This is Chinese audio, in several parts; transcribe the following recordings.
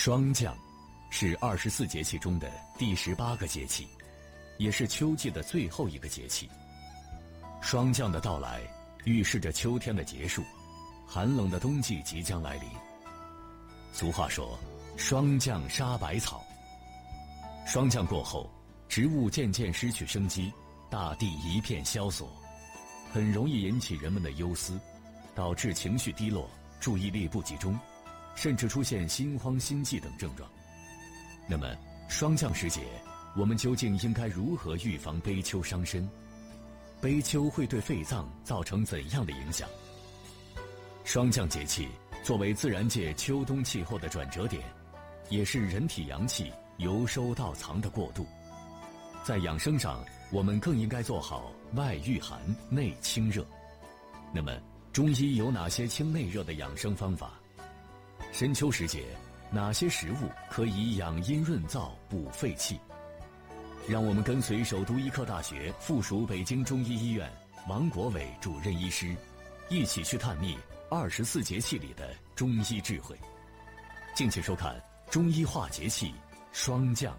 霜降是24节气中的第18个节气，也是秋季的最后一个节气。霜降的到来预示着秋天的结束，寒冷的冬季即将来临。俗话说，霜降杀百草。霜降过后，植物渐渐失去生机，大地一片萧索，很容易引起人们的忧思，导致情绪低落、注意力不集中，甚至出现心慌心悸等症状。那么，霜降时节，我们究竟应该如何预防悲秋伤身？悲秋会对肺脏造成怎样的影响？霜降节气作为自然界秋冬气候的转折点，也是人体阳气由收到藏的过渡。在养生上，我们更应该做好外御寒、内清热。那么，中医有哪些清内热的养生方法？深秋时节，哪些食物可以养阴润燥、补肺气？让我们跟随首都医科大学附属北京中医医院王国伟主任医师，一起去探秘24节气里的中医智慧。敬请收看中医化节气霜降。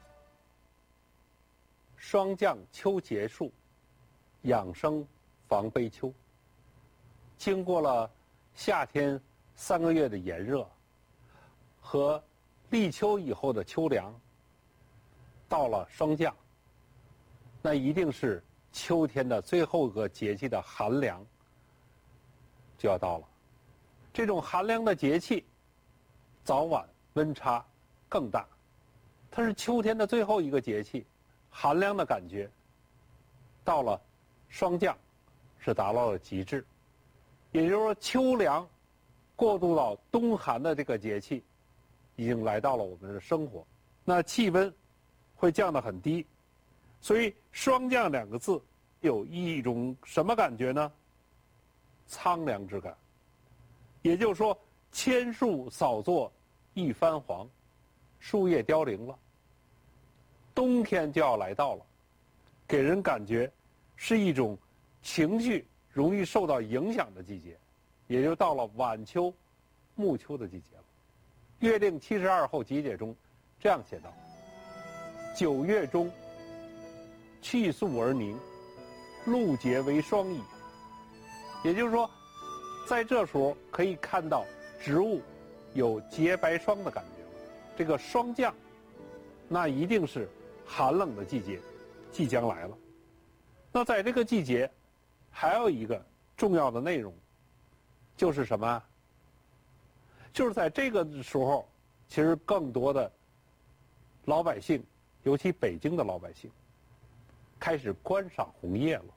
霜降秋结束，养生防悲秋。经过了夏天3个月的炎热和立秋以后的秋凉，到了霜降，那一定是秋天的最后一个节气的寒凉就要到了。这种寒凉的节气，早晚温差更大，它是秋天的最后一个节气，寒凉的感觉到了霜降是达到了极致。也就是说，秋凉过渡到冬寒的这个节气已经来到了我们的生活，那气温会降得很低，所以霜降2个字有一种什么感觉呢？苍凉之感。也就是说，千树扫作一番黄，树叶凋零了，冬天就要来到了，给人感觉是一种情绪容易受到影响的季节，也就到了晚秋、暮秋的季节了。《月令72候集解》中这样写道：9月中，气肃而凝，露结为霜矣。也就是说，在这时候可以看到植物有结白霜的感觉了。这个霜降，那一定是寒冷的季节即将来了。那在这个季节，还有一个重要的内容，就是什么？就是在这个时候，其实更多的老百姓，尤其北京的老百姓，开始观赏红叶了。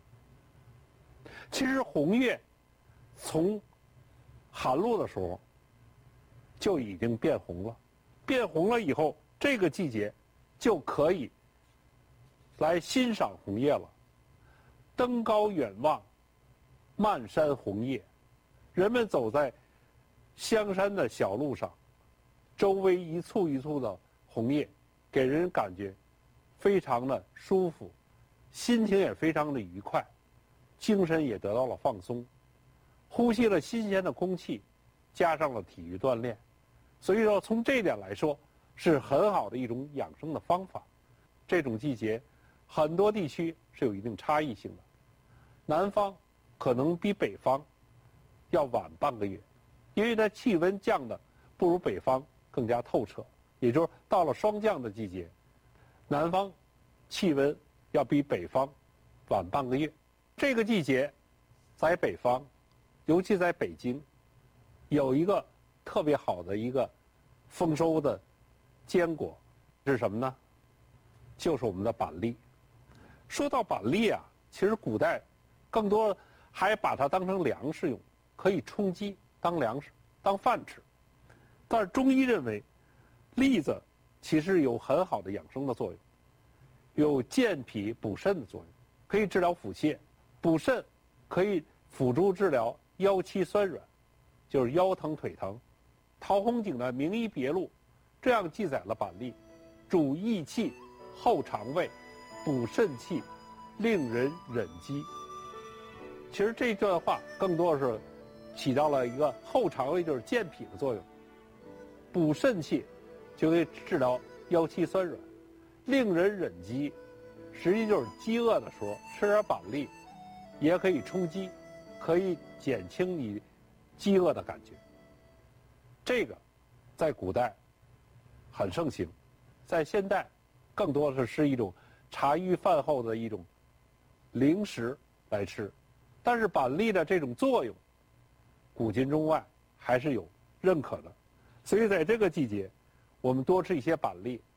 其实红叶从寒露的时候就已经变红了，变红了以后，这个季节就可以来欣赏红叶了。登高远望，漫山红叶，人们走在香山的小路上，周围一簇一簇的红叶，给人感觉非常的舒服，心情也非常的愉快，精神也得到了放松，呼吸了新鲜的空气，加上了体育锻炼，所以说从这一点来说，是很好的一种养生的方法。这种季节，很多地区是有一定差异性的，南方可能比北方要晚半个月，因为它气温降的不如北方更加透彻，也就是到了霜降的季节，南方气温要比北方晚半个月。这个季节在北方，尤其在北京，有一个特别好的一个丰收的坚果是什么呢？就是我们的板栗。说到板栗啊，其实古代更多还把它当成粮食用，可以充饥当粮食当饭吃。但是中医认为，栗子其实有很好的养生的作用，有健脾补肾的作用，可以治疗腹泻，补肾可以辅助治疗腰膝酸软，就是腰疼腿疼。陶弘景的《名医别录》这样记载了板栗：主益气，后肠胃，补肾气，令人忍饥。其实这段话更多是起到了一个后肠胃就是健脾的作用。 补肾气，就可以治疗腰膝酸软。令人忍饥，实际就是饥饿的时候吃点板栗，也可以充饥，可以减轻你饥饿的感觉。这个在古代很盛行，在现代更多的是一种茶余饭后的一种零食来吃。但是板栗的这种作用，古今中外还是有认可的。所以在这个季节，我们多吃一些板栗，